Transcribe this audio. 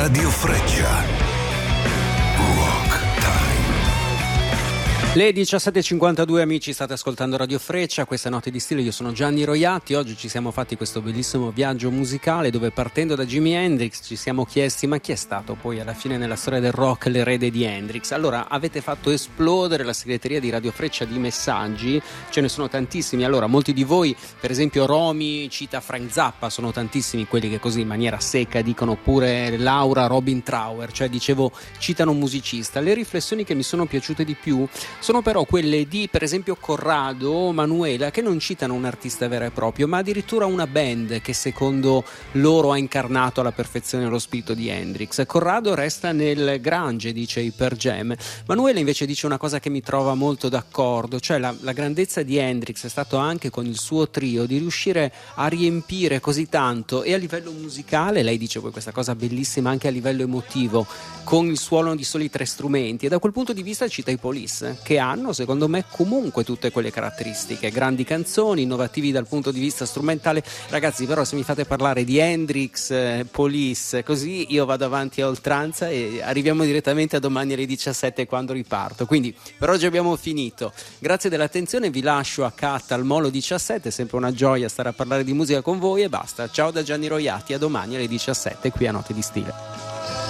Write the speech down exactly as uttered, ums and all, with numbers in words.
Radio Freccia. Le diciassette e cinquantadue, amici, state ascoltando Radio Freccia, questa Notte di Stile. Io sono Gianni Roiatti. Oggi ci siamo fatti questo bellissimo viaggio musicale dove, partendo da Jimi Hendrix, ci siamo chiesti: ma chi è stato poi alla fine nella storia del rock l'erede di Hendrix? Allora, avete fatto esplodere la segreteria di Radio Freccia di messaggi, ce ne sono tantissimi. Allora, molti di voi, per esempio Romy cita Frank Zappa, sono tantissimi quelli che così in maniera secca dicono, pure Laura Robin Trower, cioè dicevo citano un musicista. Le riflessioni che mi sono piaciute di più sono però quelle di, per esempio, Corrado o Manuela, che non citano un artista vero e proprio, ma addirittura una band che secondo loro ha incarnato alla perfezione lo spirito di Hendrix. Corrado resta nel grunge, dice i Pearl Jam. Manuela invece dice una cosa che mi trova molto d'accordo, cioè la, la grandezza di Hendrix è stato anche con il suo trio di riuscire a riempire così tanto, e a livello musicale, lei dice poi questa cosa bellissima, anche a livello emotivo, con il suono di soli tre strumenti, e da quel punto di vista cita i Police, che hanno secondo me comunque tutte quelle caratteristiche: grandi canzoni, innovativi dal punto di vista strumentale. Ragazzi, però se mi fate parlare di Hendrix, eh, Police, così io vado avanti a oltranza e arriviamo direttamente a domani alle diciassette quando riparto. Quindi per oggi abbiamo finito, grazie dell'attenzione, vi lascio a Cat al Molo diciassette, è sempre una gioia stare a parlare di musica con voi, e basta. Ciao da Gianni Roiatti, a domani alle diciassette qui a Notte di Stile.